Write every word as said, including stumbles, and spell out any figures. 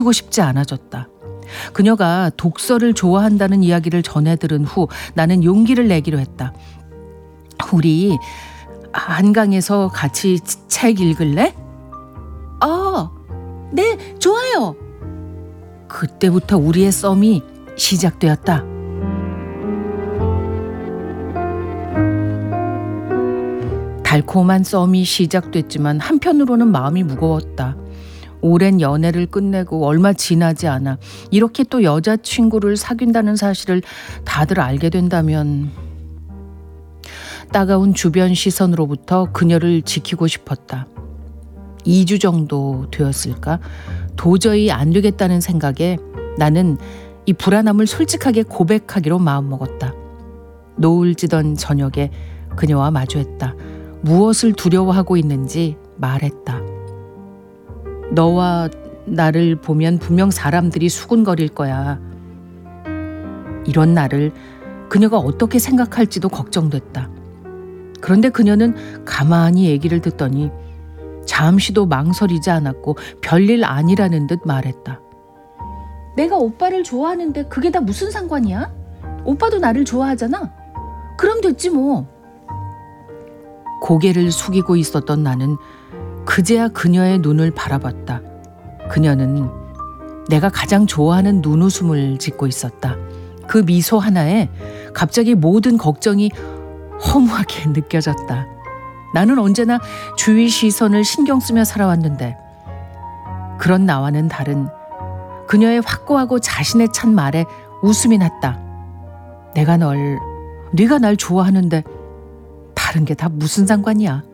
하고 싶지 않아졌다. 그녀가 독서를 좋아한다는 이야기를 전해 들은 후 나는 용기를 내기로 했다. 우리 한강에서 같이 책 읽을래? 아, 네, 좋아요. 그때부터 우리의 썸이 시작되었다. 달콤한 썸이 시작됐지만 한편으로는 마음이 무거웠다. 오랜 연애를 끝내고 얼마 지나지 않아 이렇게 또 여자친구를 사귄다는 사실을 다들 알게 된다면 따가운 주변 시선으로부터 그녀를 지키고 싶었다. 이 주 정도 되었을까? 도저히 안 되겠다는 생각에 나는 이 불안함을 솔직하게 고백하기로 마음먹었다. 노을 지던 저녁에 그녀와 마주했다. 무엇을 두려워하고 있는지 말했다. 너와 나를 보면 분명 사람들이 수군거릴 거야. 이런 나를 그녀가 어떻게 생각할지도 걱정됐다. 그런데 그녀는 가만히 얘기를 듣더니 잠시도 망설이지 않았고 별일 아니라는 듯 말했다. 내가 오빠를 좋아하는데 그게 다 무슨 상관이야? 오빠도 나를 좋아하잖아. 그럼 됐지 뭐. 고개를 숙이고 있었던 나는 그제야 그녀의 눈을 바라봤다. 그녀는 내가 가장 좋아하는 눈웃음을 짓고 있었다. 그 미소 하나에 갑자기 모든 걱정이 허무하게 느껴졌다. 나는 언제나 주위 시선을 신경 쓰며 살아왔는데 그런 나와는 다른 그녀의 확고하고 자신에 찬 말에 웃음이 났다. 내가 널, 네가 날 좋아하는데 다른 게 다 무슨 상관이야.